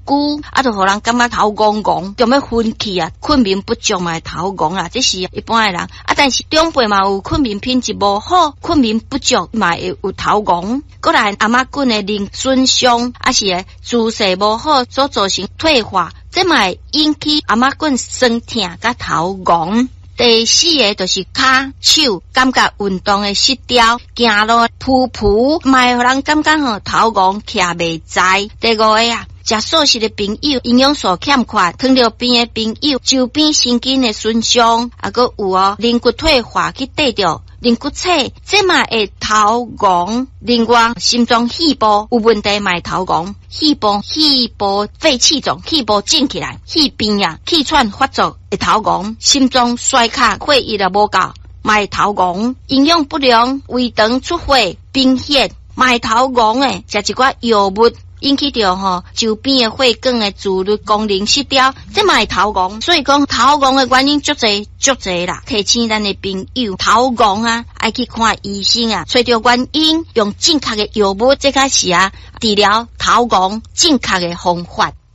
久，就互人感觉头戆戆，就要昏去啊，困眠不足嘛，头戆啦，这是一般的人但是长辈嘛有困眠品质无好，困眠不足嘛会有头戆。果然阿妈棍的磷损伤，是姿势无好所造成退化，这嘛会引起阿妈棍酸痛甲头戆。第四个就是骹手感觉运动的失调，行路噗噗，会互人感觉头戆徛袂在。第五个食素食的朋友营养素欠缺，糖尿病的朋友周边神经的损伤，还有磷骨退化去得着磷骨刺，这嘛会头戆。另外心脏肺部有问题嘛会头戆，肺部肺气肿，肺部肿起来，肺病气喘发作会头戆，心脏衰卡血液无够嘛会头戆，营养不良胃肠出血贫血嘛会头戆诶，食一寡药物引起到周边的血管的自律功能失调，这嘛会头戆。所以讲头戆的原因足侪啦，提醒咱的朋友头戆爱去看医生找到原因，用正确的药物，这才是治疗头戆正确的方法。